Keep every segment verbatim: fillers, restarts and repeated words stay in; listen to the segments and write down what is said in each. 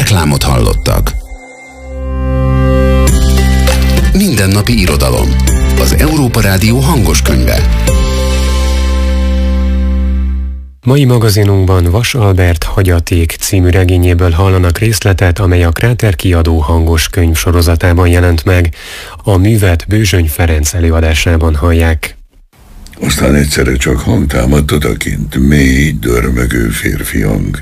Reklámot hallottak. Mindennapi irodalom. Az Európa Rádió hangos könyve. Mai magazinunkban Vas Albert Hagyaték című regényéből hallanak részletet, amely a Kráter kiadó hangos könyv sorozatában jelent meg. A művet Bőzsöny Ferenc előadásában hallják. Aztán egyszerre csak hang támadt odakint, mély, dörmögő férfi hang.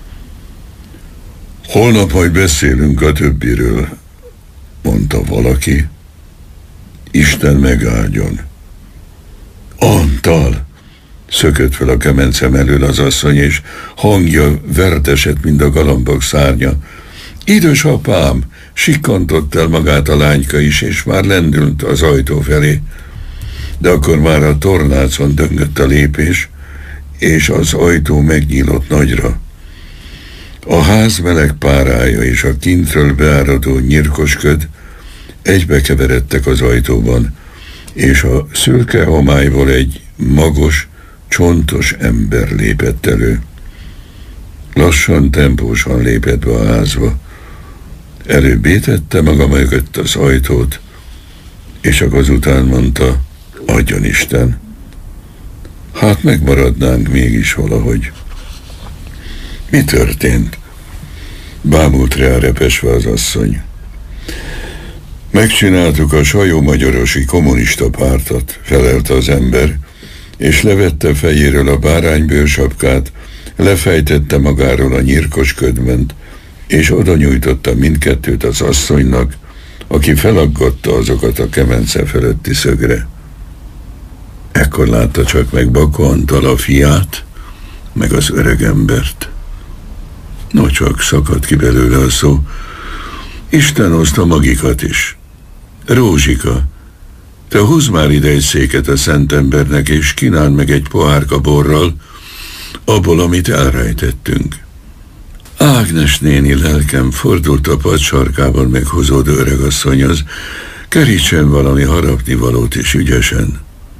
Holnap majd beszélünk a többiről, mondta valaki. Isten megáldjon. Antal! Szökött fel a kemencem elől az asszony, és hangja verdesett, mint a galambok szárnya. Édesapám! Sikkantott el magát a lányka is, és már lendült az ajtó felé. De akkor már a tornácon döngött a lépés, és az ajtó megnyílott nagyra. A ház meleg párája és a kintről beáradó nyírkos köd egybekeveredtek az ajtóban, és a szürke homályból egy magos, csontos ember lépett elő. Lassan, tempósan lépett be a házba. Előbb étette maga mögött az ajtót, és azután mondta, adjon Isten. Hát megmaradnánk mégis valahogy. Mi történt? Bámult rá repesve az asszony. Megcsináltuk a sajó-magyarosi kommunista pártot, felelte az ember, és levette fejéről a báránybőrsapkát, lefejtette magáról a nyírkos ködment, és oda nyújtotta mindkettőt az asszonynak, aki felaggatta azokat a kemence fölötti szögre. Ekkor látta csak meg Baka Antal a fiát, meg az öregembert. No, csak szakadt ki belőle a szó. Isten hozta magikat is. Rózsika, te húzz már ide egy széket a szentembernek, és kínáld meg egy pohárka borral, abból, amit elrejtettünk. Ágnes néni lelkem fordult a pad sarkában meghozódó öregasszonyhoz, kerítsen valami harapnivalót is ügyesen.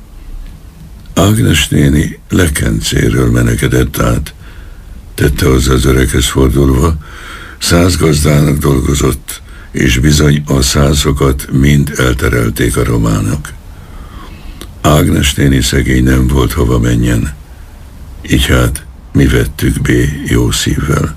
Ágnes néni lekencéről menekedett át, tette hozzá az öreghez fordulva, száz gazdának dolgozott, és bizony a százokat mind elterelték a románok. Ágnes néni szegény nem volt hova menjen, így hát mi vettük be jó szívvel.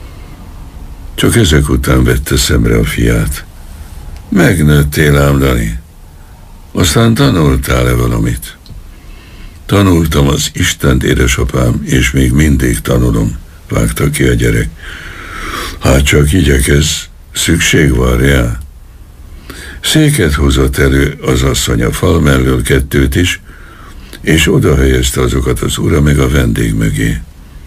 Csak ezek után vette szemre a fiát. Megnőttél ám, Dani. Aztán tanultál-e valamit? Tanultam az Istent, édesapám, és még mindig tanulom, vágta ki a gyerek. Hát csak igyekez, szükség van rá. Széket hozott elő az asszony a fal mellől kettőt is, és oda helyezte azokat az ura meg a vendég mögé.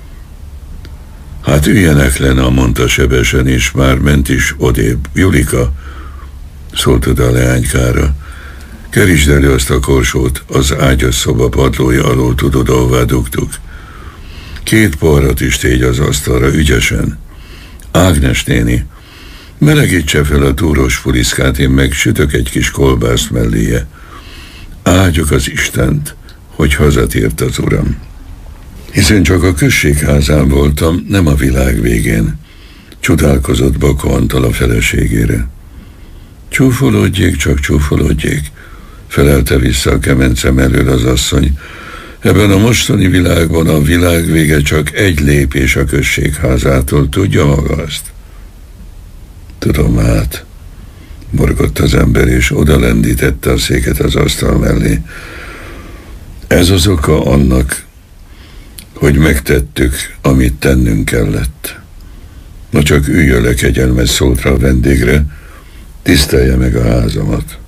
Hát üljenek le, mondta sebesen, és már ment is odébb. Julika, szólt oda a leánykára, kerítsd elő azt a korsót, az ágyas szoba padlója alól, tudod, ahová dugtuk. Két poharat is tégy az asztalra, ügyesen. Ágnes néni, melegítse fel a túros fuliszkát, én meg sütök egy kis kolbászt melléje. Áldjuk az Istent, hogy hazatért az uram. Hiszen csak a községházán voltam, nem a világ végén, csodálkozott Baka Antal a feleségére. Csúfolódjék, csak csúfolódjék, felelte vissza a kemencem elől az asszony. Ebben a mostani világban a világ vége csak egy lépés a községházától, tudja maga azt? Tudom hát, morgott az ember, és oda lendítette a széket az asztal mellé. Ez az oka annak, hogy megtettük, amit tennünk kellett. Na csak üljön le, kegyelmes, szólt rá a vendégre, tisztelje meg a házamat.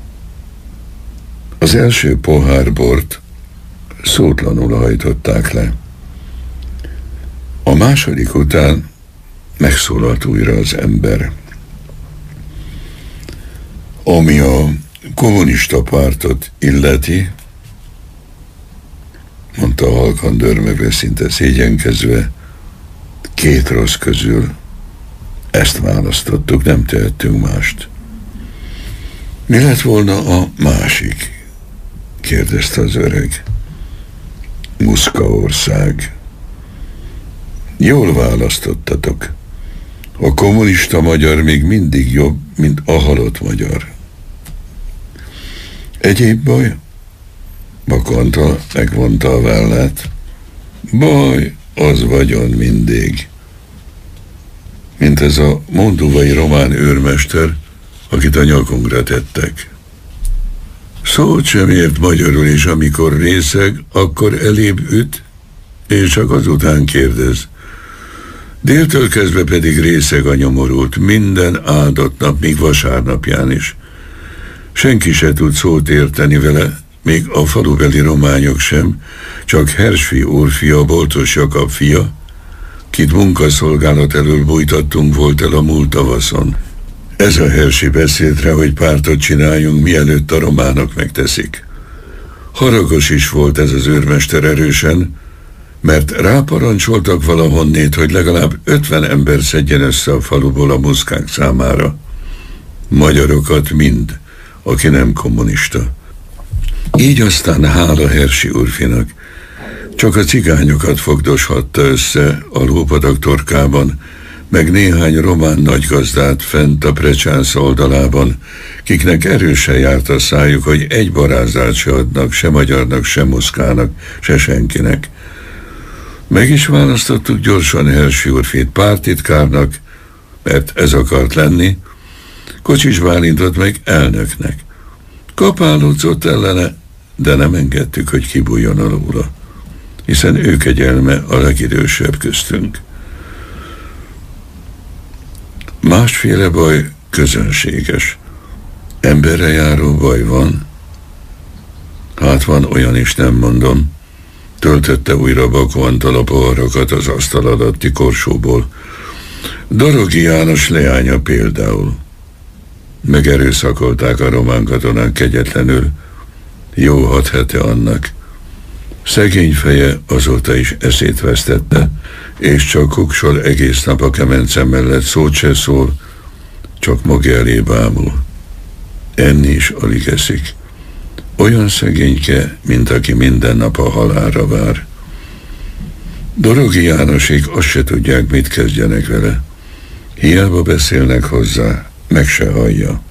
Az első pohár bort szótlanul hajtották le. A második után megszólalt újra az ember. Ami a kommunista pártot illeti, mondta halkan dörmögve, szinte szégyenkezve, két rossz közül ezt választottuk, nem tehettünk mást. Mi lett volna a másik? Kérdezte az öreg. Muszkaország. Jól választottatok. A kommunista magyar még mindig jobb, mint a halott magyar. Egyéb baj? Baka Antal megvonta a vállát. Baj, az vagyon mindig. Mint ez a monduvai román őrmester, akit a nyakunkra tettek. Szót sem ért magyarul, és amikor részeg, akkor elébb üt, és csak azután kérdez. Déltől kezdve pedig részeg a nyomorult, minden áldott nap, még vasárnapján is. Senki se tud szót érteni vele, még a falubeli rományok sem, csak Hersfi úrfia, Boltos Jakab fia, kit munkaszolgálat elől bújtattunk, volt el a múlt tavaszon. Ez a Hersi beszélt rá, hogy pártot csináljunk, mielőtt a románok megteszik. Haragos is volt ez az őrmester erősen, mert ráparancsoltak valahonnét, hogy legalább ötven ember szedjen össze a faluból a muszkák számára. Magyarokat mind, aki nem kommunista. Így aztán hála Hersi úrfinak, csak a cigányokat fogdoshatta össze a lópatak torkában, meg néhány román nagygazdát fent a Precsász oldalában, kiknek erősen járt a szájuk, hogy egy barázdát se adnak, se magyarnak, se muszkának, se senkinek. Meg is választottuk gyorsan Hersi úrfit pártitkárnak, mert ez akart lenni, Kocsis Bálintot meg elnöknek. Kapálódzott ellene, de nem engedtük, hogy kibújjon alóla, hiszen ő kegyelme a legidősebb köztünk. Másféle baj közönséges. Emberre járó baj van. Hát van olyan is, nem mondom. Töltötte újra Baka Antal a poharakat az asztal alatti korsóból. Dorogi János leánya például. Megerőszakolták a román katonák kegyetlenül. Jó hat hete annak. Szegény feje azóta is eszét vesztette, és csak kuksol egész nap a kemence mellett, szót se szól, csak maga elé bámul. Enni is alig eszik. Olyan szegényke, mint aki minden nap a halálra vár. Dorogi Jánosék azt se tudják, mit kezdjenek vele. Hiába beszélnek hozzá, meg se hallja.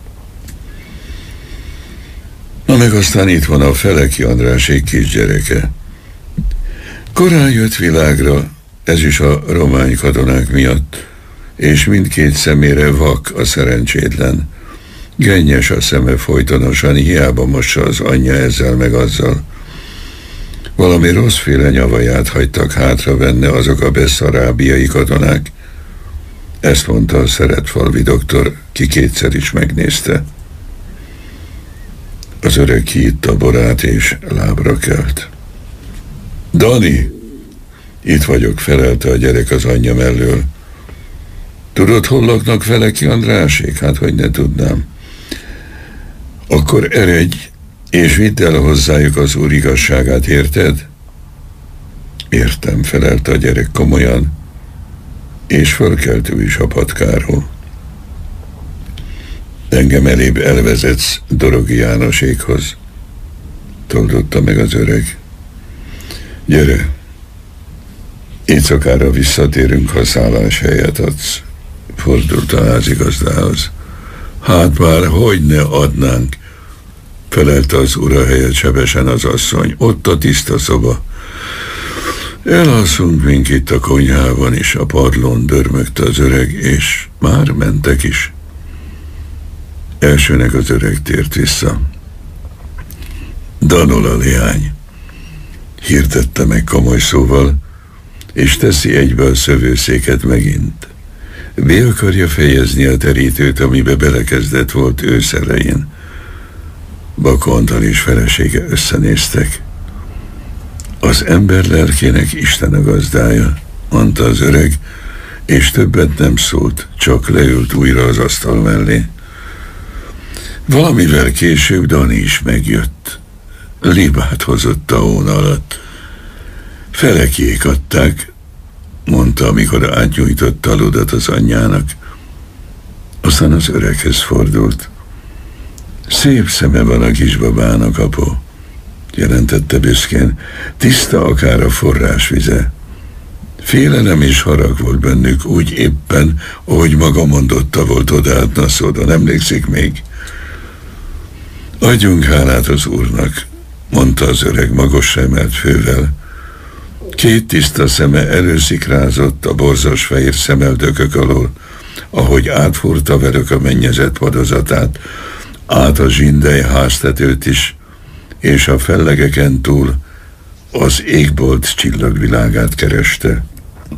Na meg aztán itt van a Feleki Andrásék kisgyereke. Korán jött világra, ez is a romány katonák miatt, és mindkét szemére vak a szerencsétlen. Gennyes a szeme folytonosan, hiába mossa az anyja ezzel meg azzal. Valami rosszféle nyavaját hagytak hátra benne azok a beszarábiai katonák. Ezt mondta a Szeretfalvi doktor, ki kétszer is megnézte. Az öreg kiitta a borát és lábra kelt. Dani, itt vagyok, felelte a gyerek az anyja mellől. Tudod, hol laknak Feleki Andrásék? Hát, hogy ne tudnám. Akkor eredj, és vidd el hozzájuk az úr igazságát, érted? Értem, felelte a gyerek komolyan, és fölkelt ő is a patkáról. Engem elébb elvezetsz Dorogi Jánosékhoz, toldotta meg az öreg. Gyere, éjszakára visszatérünk, ha szálláshelyet adsz, fordult a házigazdához. Hát már, hogy ne adnánk, felelte az ura helyett sebesen az asszony. Ott a tiszta szoba. Elalszunk mink itt a konyhában is, a padlón, dörmögte az öreg, és már mentek is. Elsőnek az öreg tért vissza. Danol a leány, hirdette meg komoly szóval, és teszi egybe a szövőszéket megint. Be akarja fejezni a terítőt, amibe belekezdett volt ősz elején. Baka Antal és felesége összenéztek. Az ember lelkének Isten a gazdája, mondta az öreg, és többet nem szólt, csak leült újra az asztal mellé. Valamivel később Dani is megjött. Libát hozott a hón alatt. Felekiék adták, mondta, amikor átnyújtotta a ludat az anyjának. Aztán az öreghez fordult. Szép szeme van a kisbabának, apu, jelentette büszkén. Tiszta akár a forrásvize. Félelem és harag volt bennük, úgy éppen, ahogy maga mondotta volt odaát Naszoda, emlékszik még? Adjunk hálát az Úrnak, mondta az öreg magasra emelt fővel. Két tiszta szeme előszikrázott a borzas fehér szemeldökök alól, ahogy átfúrta velük a mennyezet padozatát, át a zsindely háztetőt is, és a fellegeken túl az égbolt csillagvilágát kereste.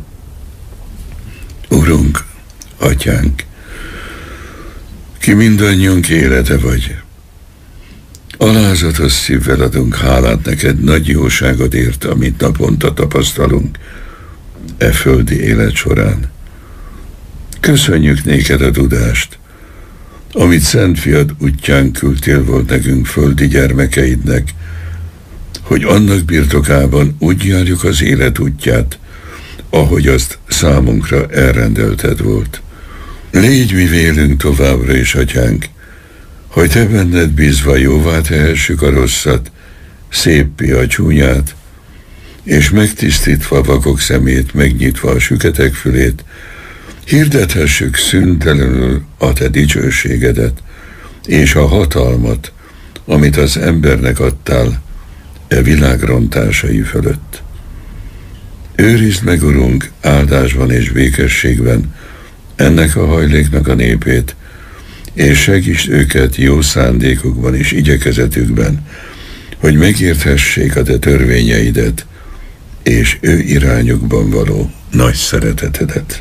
Urunk, Atyánk, ki mindannyiunk élete vagy. Alázatos szívvel adunk hálát neked nagy jóságodért, amit naponta tapasztalunk e földi élet során. Köszönjük néked a tudást, amit Szent Fiad útján küldtél volt nekünk földi gyermekeidnek, hogy annak birtokában úgy járjuk az élet útját, ahogy azt számunkra elrendelted volt. Légy mi vélünk továbbra is, Atyánk, hogy te benned bízva jóvá tehessük a rosszat, széppi a csúnyát, és megtisztítva vakok szemét, megnyitva a süketek fülét, hirdethessük szüntelenül a te dicsőségedet, és a hatalmat, amit az embernek adtál e világ rontásai fölött. Őrizd meg, Urunk, áldásban és békességben ennek a hajléknak a népét, és segítsd őket jó szándékukban és igyekezetükben, hogy megérthessék a te törvényeidet, és ő irányukban való nagy szeretetedet.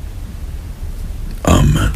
Amen.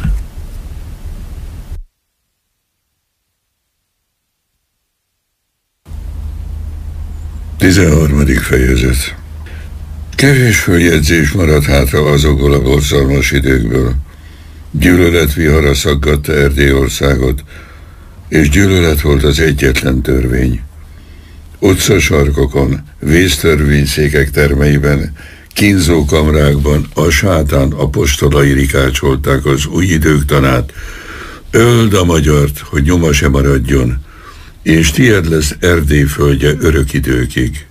tizenharmadik fejezet. Kevés följegyzés maradt hátra azokból a borzalmas időkből. Gyűlöletvihara szaggatta Erdélyországot, és gyűlölet volt az egyetlen törvény. Utcasarkokon, vésztörvényszékek termeiben, kínzókamrákban a sátán apostolai rikácsolták az új idők tanát. Öld a magyart, hogy nyoma se maradjon, és tied lesz Erdély földje örök időkig.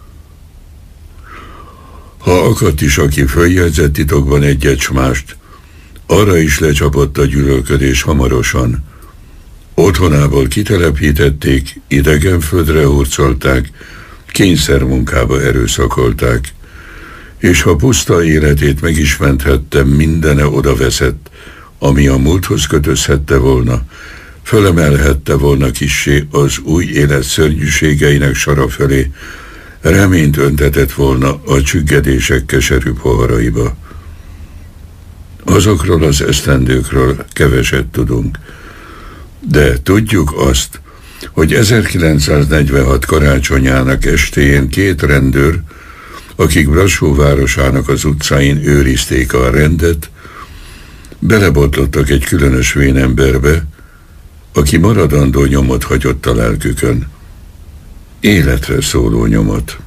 Ha akadt is, aki följegyzett titokban egyet s mást, arra is lecsapott a gyűlölködés hamarosan. Otthonából kitelepítették, idegen földre hurcolták, kényszermunkába erőszakolták, és ha puszta életét meg is menthette, mindene odaveszett, ami a múlthoz kötözhette volna, fölemelhette volna kissé az új élet szörnyűségeinek sara felé, reményt öntetett volna a csüggedések keserű poharaiba. Azokról az esztendőkről keveset tudunk, de tudjuk azt, hogy ezerkilencszáznegyvenhat karácsonyának estéjén két rendőr, akik Brassó városának az utcáin őrizték a rendet, belebotlottak egy különös vénemberbe, aki maradandó nyomot hagyott a lelkükön. Életre szóló nyomot.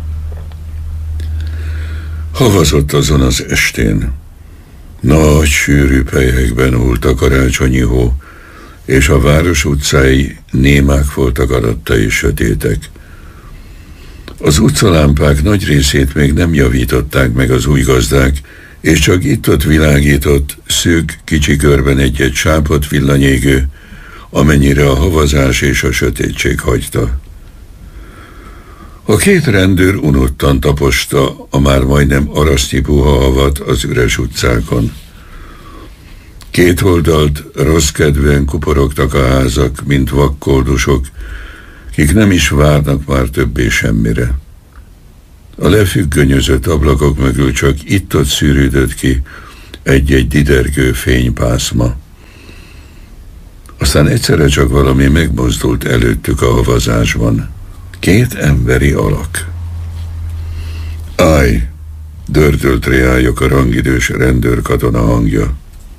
Havazott azon az estén. Nagy, sűrű pelyhekben hult a karácsonyi hó, és a város utcái némák voltak alatta és sötétek. Az utcalámpák nagy részét még nem javították meg az új gazdák, és csak itt-ott világított, szűk, kicsi körben egy-egy sápadt villanyégő, amennyire a havazás és a sötétség hagyta. A két rendőr unottan taposta a már majdnem arasztyi puha havat az üres utcákon. Két oldalt rosszkedvűen kuporogtak a házak, mint vakkoldusok, kik nem is várnak már többé semmire. A lefüggönyözött ablakok mögül csak itt-ott szűrődött ki egy-egy didergő fénypászma. Aztán egyszerre csak valami megmozdult előttük a havazásban. Két emberi alak. Állj! Dördült reályok a rangidős rendőrkatona hangja.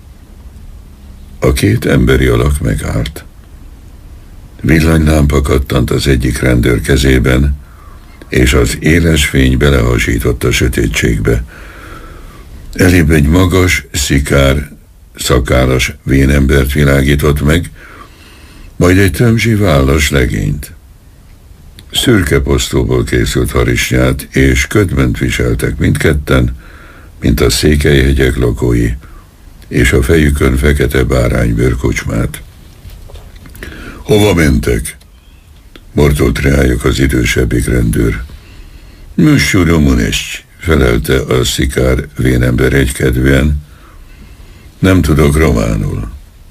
A két emberi alak megállt. Villanylámpa kattant az egyik rendőr kezében, és az éles fény belehasított a sötétségbe. Elébb egy magas, szikár, szakállas vénembert világított meg, majd egy tömzsi vállas legényt. Szürke posztóból készült harisnyát és ködment viseltek mindketten, mint a Székelyhegyek lakói, és a fejükön fekete báránybőr kocsmát. Hova mentek? Mortolt rájuk az idősebbik rendőr. Monsieur Romanescs, felelte a szikár vénember egykedvűen. Nem tudok románul.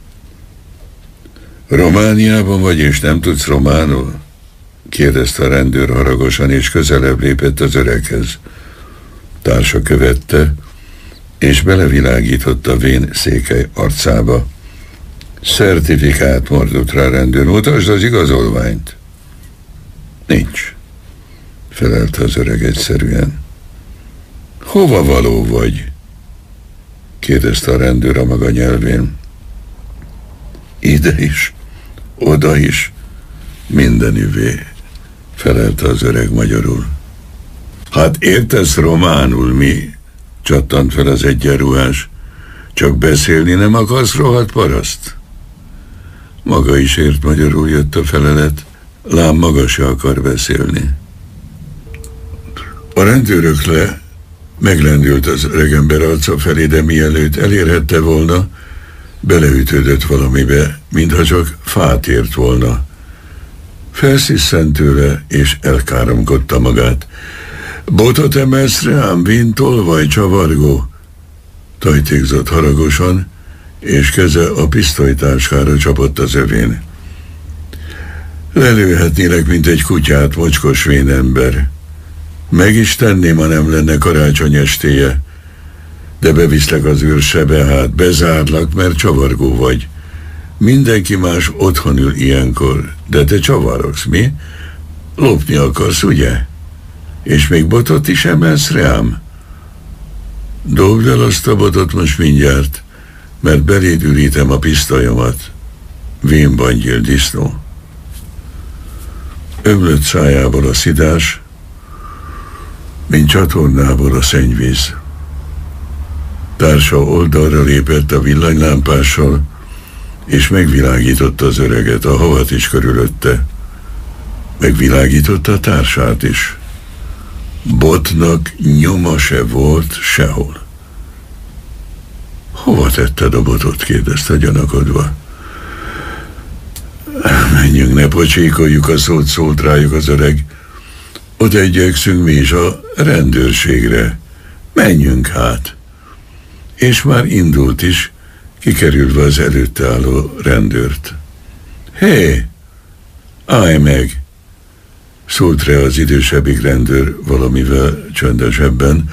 Romániában vagy, és nem tudsz románul? Kérdezte a rendőr haragosan, és közelebb lépett az öreghez. Társa követte, és belevilágított a vén székely arcába. Szertifikát, mordott rá a rendőr, mutasd az igazolványt. Nincs, felelte az öreg egyszerűen. Hova való vagy? Kérdezte a rendőr a maga nyelvén. Ide is, oda is, mindenüvé, felelte az öreg magyarul. Hát értesz románul, mi? Csattant fel az egyenruhás. Csak beszélni nem akarsz, rohadt paraszt? Maga is ért magyarul, jött a felelet. Lám maga se akar beszélni. A rendőrök le meglendült az öregember arca felé, de mielőtt elérhette volna, beleütődött valamibe, mintha csak fát ért volna. Felsziszent tőle, és elkáromkodta magát. Botot emelsz rám, vintol vagy csavargó? Tajtékzott haragosan, és keze a pisztolytáskára csapott az övén. Lelőhetnélek, mint egy kutyát, mocskos vénember. Meg is tenném, ha nem lenne karácsony estéje. De beviszlek az őrsebe, hát bezárlak, mert csavargó vagy. Mindenki más otthon ül ilyenkor, de te csavarogsz, mi? Lopni akarsz, ugye? És még botot is emelsz rám? Dobd el azt a botot most mindjárt, mert beléd ürítem a pisztolyomat. Vénbangyil disznó. Ömlött szájából a szidás, mint csatornából a szennyvíz. Társa oldalra lépett a villanylámpással, és megvilágította az öreget, a havat is körülötte. Megvilágította a társát is. Botnak nyoma se volt sehol. Hova tetted a botot? Kérdezte gyanakodva. Menjünk, ne pocsékoljuk a szót, szólt rájuk az öreg. Oda igyekszünk mi is a rendőrségre. Menjünk hát. És már indult is, kikerülve az előtte álló rendőrt. Hé, állj meg! Szólt rá az idősebbik rendőr valamivel csöndesebben.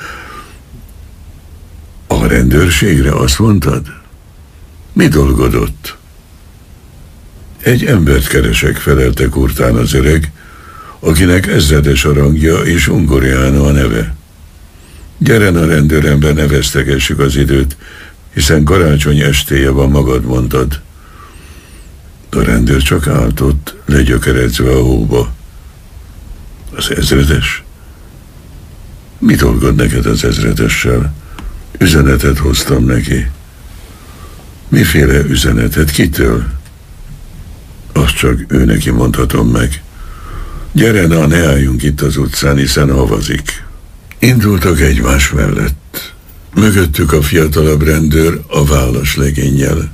A rendőrségre, azt mondtad? Mi dolgod ott? Egy embert keresek, felelte kurtán az öreg, akinek ezredes a rangja és Ungoriano a neve. Gyeren a rendőrember, ne vesztegessük az időt, hiszen karácsony estéje van, magad mondtad. A rendőr csak állt ott, legyökeredzve a hóba. Az ezredes? Mi dolgod neked az ezredessel? Üzenetet hoztam neki. Miféle üzenetet? Kitől? Azt csak ő neki mondhatom meg. Gyere, na, ne álljunk itt az utcán, hiszen havazik. Indultak egymás mellett. Mögöttük a fiatalabb rendőr a vállas legénnyel.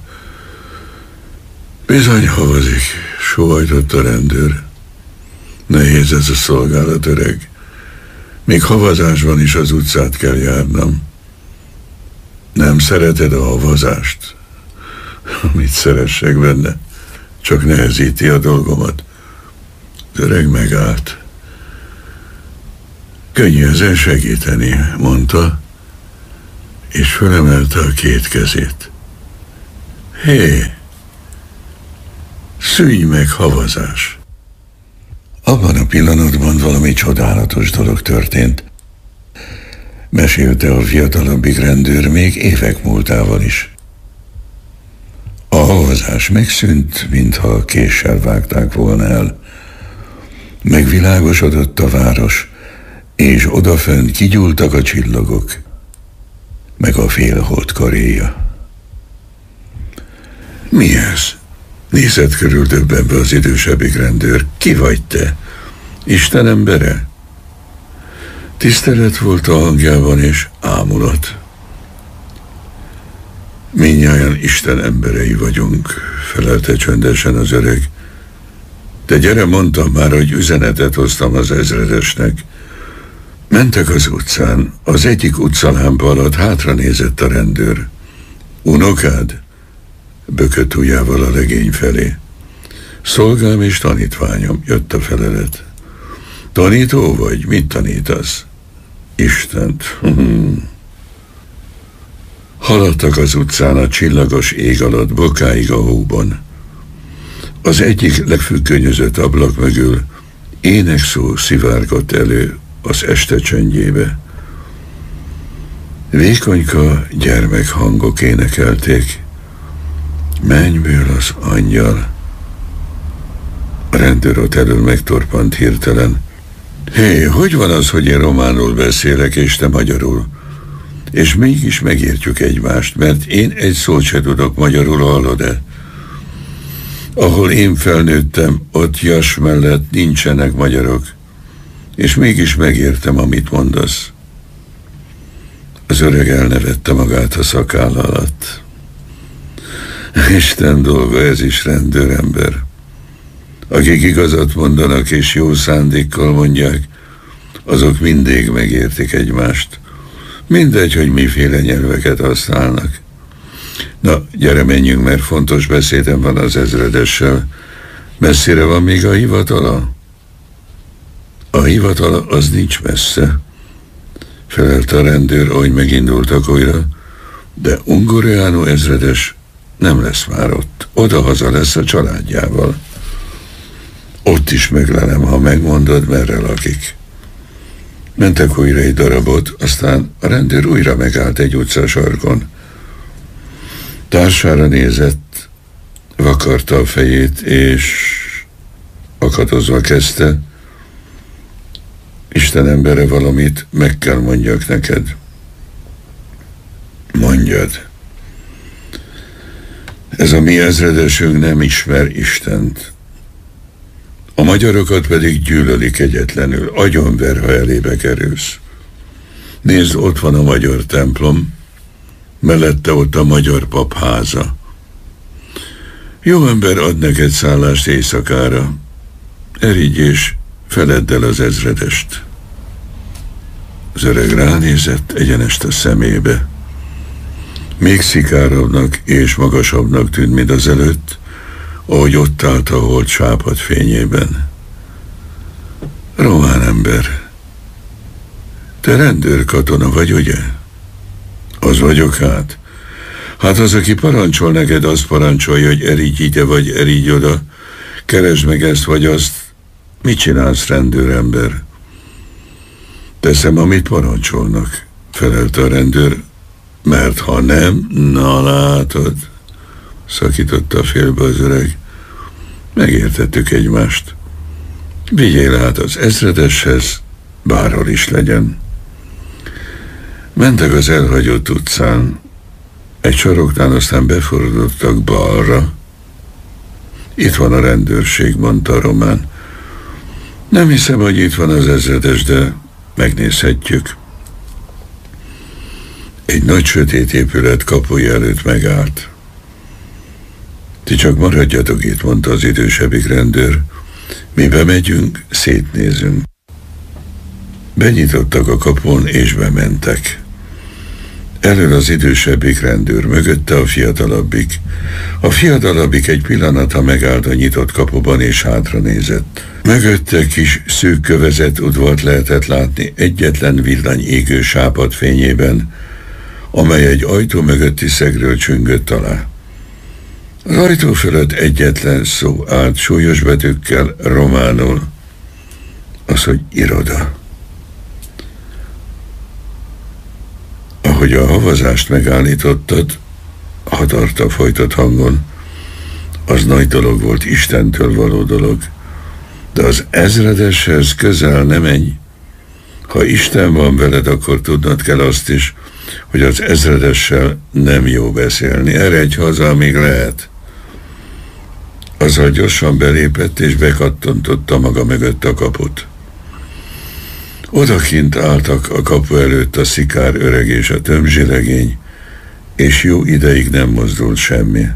Bizony havazik, sóhajtott a rendőr. Nehéz ez a szolgálat, öreg. Még havazásban is az utcát kell járnom. Nem szereted a havazást? Mit szeressek benne? Csak nehezíti a dolgomat. Az öreg megállt. Könnyű ezen segíteni, mondta, és fölemelte a két kezét. Hé, szűnj meg, havazás! Abban a pillanatban valami csodálatos dolog történt. Mesélte a fiatalabbik rendőr még évek múltával is. A havazás megszűnt, mintha késsel vágták volna el. Megvilágosodott a város, és odafönn kigyúltak a csillagok, meg a félhold karéja. Mi ez? Nézett körül döbbenve az idősebbik rendőr. Ki vagy te? Isten embere? Tisztelet volt a hangjában, és ámulat. Mindnyájan Isten emberei vagyunk, felelte csöndesen az öreg. De gyere, mondtam már, hogy üzenetet hoztam az ezredesnek. Mentek az utcán, az egyik utcalámpa alatt hátra nézett a rendőr. Unokád? Bökött ujjával a legény felé. Szolgám és tanítványom, jött a felelet. Tanító vagy? Mit tanítasz? Istent. Haladtak az utcán a csillagos ég alatt, bokáig a hóban. Az egyik legfüggönyözött ablak mögül énekszó szivárgott elő az este csöndjébe. Vékonyka gyermekhangok énekelték. Mennyből az angyal. A rendőr ott elől megtorpant hirtelen. Hé, hogy van az, hogy én románul beszélek, és te magyarul? És mégis megértjük egymást, mert én egy szót se tudok magyarul, hallod-e? Ahol én felnőttem, ott Jas mellett nincsenek magyarok, és mégis megértem, amit mondasz. Az öreg elnevette magát a szakáll alatt. Isten dolga, ez is rendőrember. Akik igazat mondanak és jó szándékkal mondják, azok mindig megértik egymást. Mindegy, hogy miféle nyelveket használnak. Na, gyere, menjünk, mert fontos beszédem van az ezredessel. Messzire van még a hivatala? A hivatala az nincs messze, felelte a rendőr, ahogy megindultak újra, de Ungureanu ezredes nem lesz már ott. Odahaza lesz a családjával. Ott is meglelem, ha megmondod, merre lakik. Mentek újra egy darabot, aztán a rendőr újra megállt egy utcasarkon. Társára nézett, vakarta a fejét, és akadozva kezdte. Isten embere, valamit meg kell mondjak neked. Mondjad. Ez a mi ezredesünk nem ismer Istent. A magyarokat pedig gyűlölik kegyetlenül, agyonver, ha elébe kerülsz. Nézd, ott van a magyar templom, mellette ott a magyar pap háza. Jó ember ad neked szállást éjszakára. Erigy és feledd el az ezredest. Az öreg ránézett egyenest a szemébe. Még szikárabbnak és magasabbnak tűnt, mint az előtt, ahogy ott állt a holt sápad fényében. Román ember. Te rendőrkatona vagy, ugye? Az vagyok hát. Hát az, aki parancsol neked, az parancsolja, hogy erigy ide vagy erigy oda. Keresd meg ezt vagy azt. Mit csinálsz, rendőrember? Teszem, amit parancsolnak, felelte a rendőr, mert ha nem, na látod, szakította félbe az öreg. Megértettük egymást. Vigyél át az ezredeshez, bárhol is legyen. Mentek az elhagyott utcán. Egy saroknál aztán befordultak balra. Itt van a rendőrség, mondta a román. Nem hiszem, hogy itt van az ezredes, de megnézhetjük. Egy nagy sötét épület kapuja előtt megállt. Ti csak maradjatok itt, mondta az idősebbik rendőr. Mi bemegyünk, szétnézünk. Benyitottak a kapun, és bementek. Elől az idősebbik rendőr, mögötte a fiatalabbik. A fiatalabbik egy pillanatra megállt a nyitott kapuban, és hátra nézett. Mögötte kis szűk kövezett udvart lehetett látni egyetlen villany égő sápad fényében, amely egy ajtó mögötti szegről csüngött alá. Az ajtó fölött egyetlen szó állt súlyos betűkkel románul, az, hogy iroda. Ahogy a havazást megállítottad, hadarta folytott hangon, az nagy dolog volt, Istentől való dolog, de az ezredeshez közel ne menj. Ha Isten van veled, akkor tudnod kell azt is, hogy az ezredessel nem jó beszélni. Eredj haza, amíg lehet. Azzal gyorsan belépett, és bekattantotta maga mögött a kaput. Odakint álltak a kapu előtt a szikár öreg és a tömzsilegény, és jó ideig nem mozdult semmi.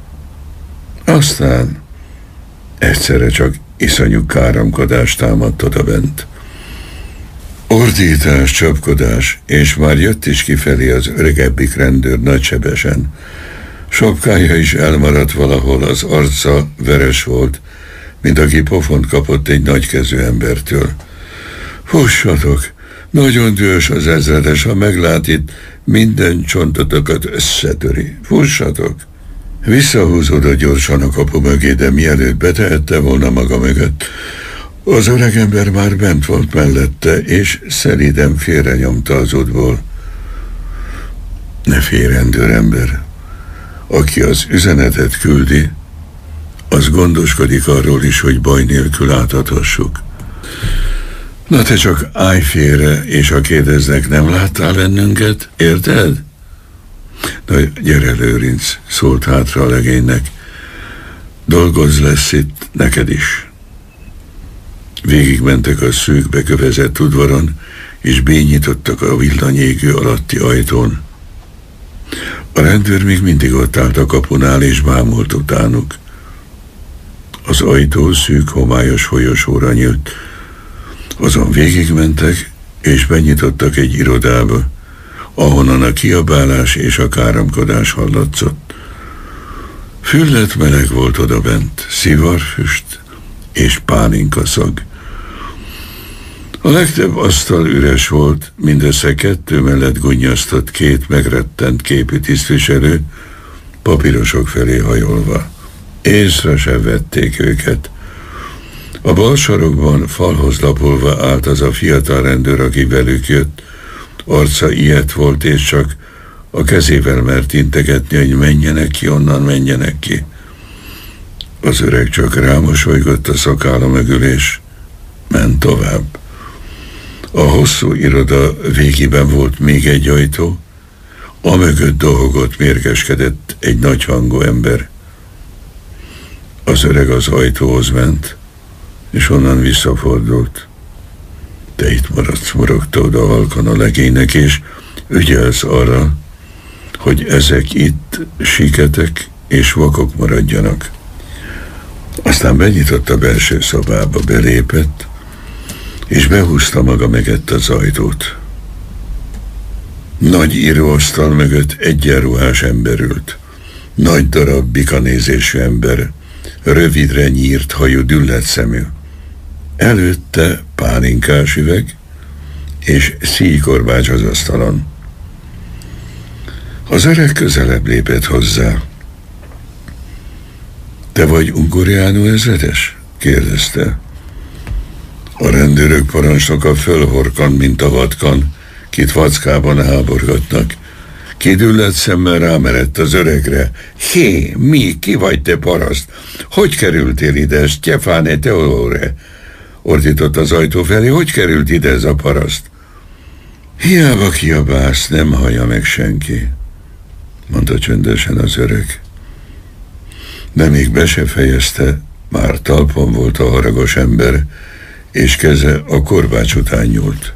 Aztán egyszerre csak iszonyú káromkodás támadt odabent. Ordítás, csapkodás, és már jött is kifelé az öregebbik rendőr nagysebesen. Sapkája is elmaradt valahol, az arca veres volt, mint aki pofont kapott egy nagykezű embertől. Fussatok! Nagyon dühös az ezredes, ha meglát itt, minden csontotokat összetöri. Fussatok! Visszahúzódott gyorsan a kapu mögé, de mielőtt betehette volna maga mögött, az öregember már bent volt mellette, és szelíden félrenyomta az útból. Ne félj, rendőrember! Aki az üzenetet küldi, az gondoskodik arról is, hogy baj nélkül átadhassuk. Na te csak állj félre, és ha kérdeznek, nem láttál bennünket, érted? Na gyere, Lőrinc, szólt hátra a legénynek. Dolgozz lesz itt neked is. Végigmentek a szűk bekövezett udvaron, és bényítottak a villanyégő alatti ajtón. A rendőr még mindig ott állt a kapunál, és bámult utánuk. Az ajtó szűk, homályos folyosóra nyílt. Azon végigmentek, és benyitottak egy irodába, ahonnan a kiabálás és a káromkodás hallatszott. Füllet meleg volt odabent, szivarfüst és pálinkaszag. A legtöbb asztal üres volt, mindössze kettő mellett gunnyasztott két megrettent képű tisztviselő, papírosok felé hajolva. Észre se vették őket. A bal sarokban falhoz lapulva állt az a fiatal rendőr, aki velük jött. Arca ilyet volt, és csak a kezével mert integetni, hogy menjenek ki, onnan menjenek ki. Az öreg csak rámosolygott a szakálla mögül, és ment tovább. A hosszú iroda végében volt még egy ajtó, amögött dolgott, mérgeskedett egy nagyhangú ember. Az öreg az ajtóhoz ment, és onnan visszafordult. Te itt maradsz, morogta oda halkan a legénynek, és ügyelsz arra, hogy ezek itt siketek és vakok maradjanak. Aztán benyitott a belső szobába, belépett, és behúzta maga mögött az ajtót. Nagy íróasztal mögött egyenruhás ember ült. Nagy darab bikanézésű ember, rövidre nyírt hajú, düllett szemű. Előtte pálinkás üveg és szíjkorbács az asztalon. Az öreg közelebb lépett hozzá. Te vagy Ungoriano ezredes? kérdezte. A rendőrök parancsnoka fölhorkan, mint a vatkan, kit vackában háborgatnak. Kidüllett szemmel rámerett az öregre. Hé, mi, ki vagy te paraszt? Hogy kerültél ide, Stefane Teodore? Ordított az ajtó felé. Hogy került ide ez a paraszt? Hiába kiabálsz, nem hallja meg senki, mondta csöndesen az öreg. De még be se fejezte, már talpon volt a haragos ember, és keze a korbács után nyúlt.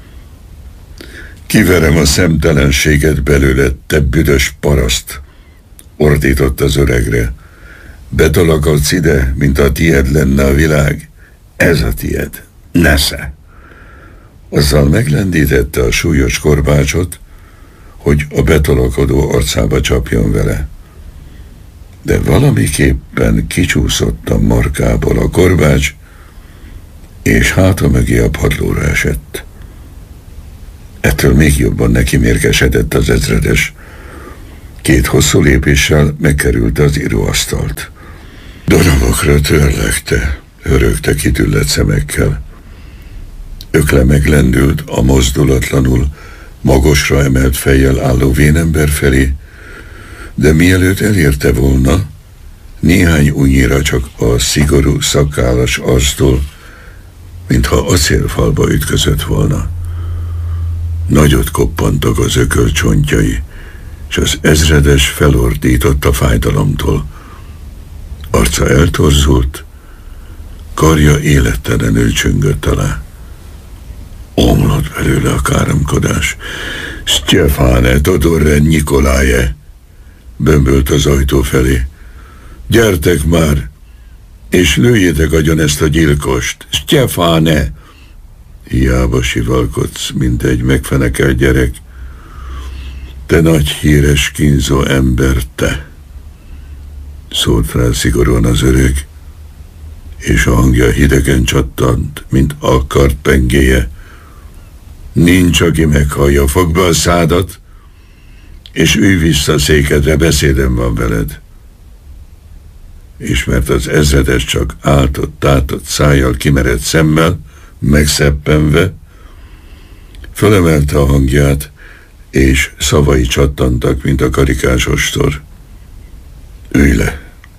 Kiverem a szemtelenséget belőled, te büdös paraszt, ordított az öregre. Betolakodsz ide, mint a tied lenne a világ. Ez a tied. Nesze! Azzal meglendítette a súlyos korbácsot, hogy a betolakodó arcába csapjon vele. De valamiképpen kicsúszott a markából a korbács, és háta mögé a padlóra esett. Ettől még jobban neki mérgesedett az ezredes. Két hosszú lépéssel megkerülte az íróasztalt. Darabokra törlekte, hörögte kitüllett szemekkel. Ökle meglendült a mozdulatlanul, magasra emelt fejjel álló vénember felé, de mielőtt elérte volna, néhány unyira csak a szigorú, szakállas arctól, mintha acélfalba ütközött volna. Nagyot koppantak az ökölcsontjai, és az ezredes felordított a fájdalomtól. Arca eltorzult, karja élettelenül csüngött alá. Omlott belőle a káromkodás. Stefane, Todorre, Nikolaje, bömbölt az ajtó felé. Gyertek már, és lőjétek agyon ezt a gyilkost. Stefane! Hiába sivalkodsz, mint egy megfenekelt gyerek. Te nagy híres kínzó ember, te! Szólt rá szigorúan az öreg, és a hangja hidegen csattant, mint alkart pengéje. Nincs, aki meghallja, fogd be a szádat, és ülj vissza a székedre, beszédem van veled. És mert az ezredes csak áltott, tátott szájjal, kimerett szemmel, megszeppenve, fölemelte a hangját, és szavai csattantak, mint a karikás ostor. Ülj le!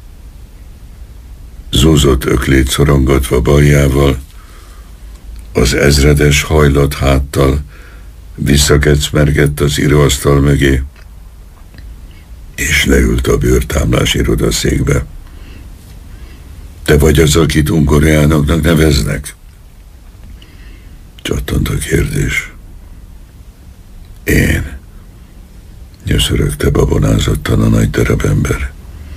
Zúzott öklét szorongatva baljával, az ezredes hajlott háttal visszakecmergett az íróasztal mögé, és leült a bőrtámlás irodaszékbe. Te vagy az, akit ungoriánoknak neveznek? Csattant a kérdés. Én, nyöszörögte babonázottan a nagy darab ember.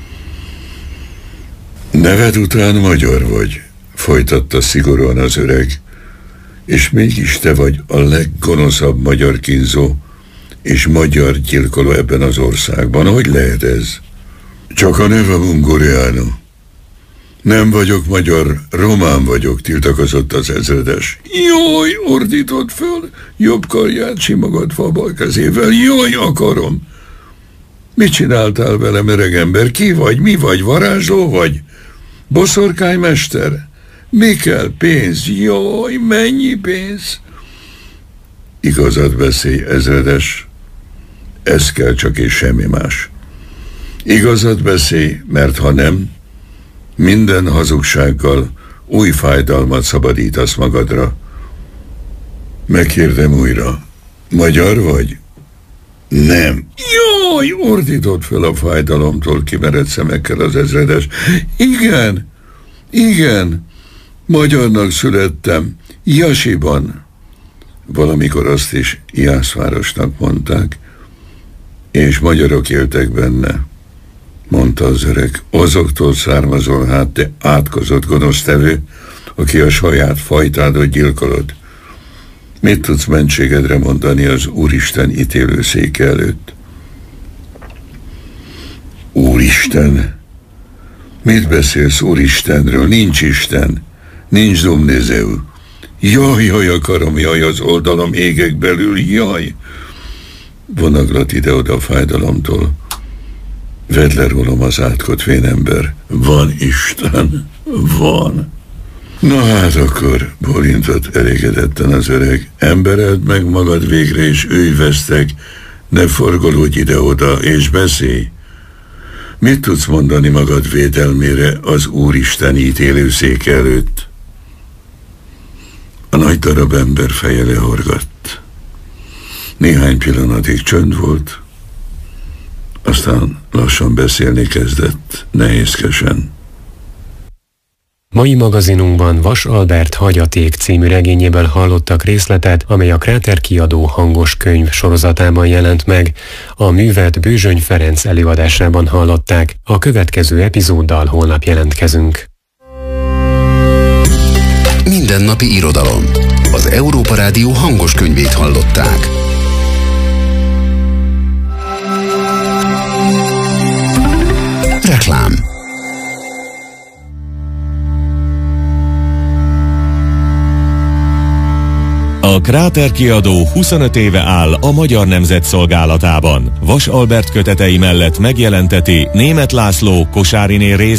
Neved után magyar vagy, folytatta szigorúan az öreg, és mégis te vagy a leggonoszabb magyar kínzó és magyar gyilkoló ebben az országban. Hogy lehet ez? Csak a nevem Ungoriano. Nem vagyok magyar, román vagyok, tiltakozott az ezredes. Jaj, ordított föl, jobb karját simogatva a bal kezével. Jaj, akarom! Mit csináltál velem, öreg ember? Ki vagy? Mi vagy? Varázsló vagy? Boszorkánymester? Mi kell? Pénz? Jaj, mennyi pénz? Igazat beszélj, ezredes. Ez kell csak és semmi más. Igazat beszélj, mert ha nem, minden hazugsággal új fájdalmat szabadítasz magadra. Megkérdem újra. Magyar vagy? Nem. Jaj, ordított fel a fájdalomtól kimerett szemekkel az ezredes. Igen, igen, magyarnak születtem, Jasiban. Valamikor azt is Jászvárosnak mondták, és magyarok éltek benne, mondta az öreg. Azoktól származol hát, te átkozott gonosztevő, aki a saját fajtádot gyilkolod. Mit tudsz mentségedre mondani az Úristen ítélőszéke előtt? Úristen? Mit beszélsz Úristenről? Nincs Isten, nincs Dumnezeu. Jaj, jaj, akarom, jaj, az oldalam égek belül, jaj! Vonaglat ide-oda a fájdalomtól. Vedd le rólam az átkot, vénember. Van Isten, van. Na hát akkor, bólintott elégedetten az öreg, embereld meg magad végre, és ülj vesztek, ne forgolódj ide-oda, és beszélj. Mit tudsz mondani magad védelmére az Úristen ítélőszéke előtt? A nagy darab ember feje lehorgadt. Néhány pillanatig csönd volt, aztán lassan beszélni kezdett, nehézkesen. Mai magazinunkban Vas Albert Hagyaték című regényéből hallottak részletet, amely a Kráter Kiadó hangos könyv sorozatában jelent meg. A művet Bőzsöny Ferenc előadásában hallották. A következő epizóddal holnap jelentkezünk. Mindennapi irodalom. Az Európa Rádió hangos könyvét hallották. Reklám. A Kráter Kiadó huszonöt éve áll a Magyar Nemzet szolgálatában. Vas Albert kötetei mellett megjelenteti Németh László, Kosáriné